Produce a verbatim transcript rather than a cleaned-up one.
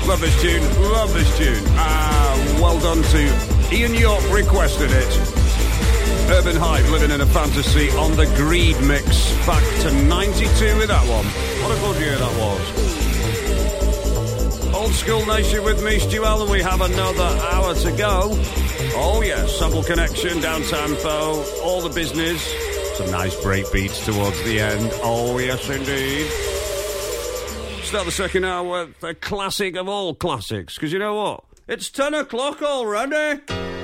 Love this tune, love this tune. Ah, well done to Ian York, requested it. Urban Hype, Living in a Fantasy on the Greed mix. Back to ninety-two with that one. What a good year that was. Old School Nation with me, Stu Allen. We have another hour to go. Oh yes, Sample Connection, down tempo, all the business. Some nice break beats towards the end. Oh yes indeed. Start the second hour with the classic of all classics. Because you know what? It's ten o'clock already.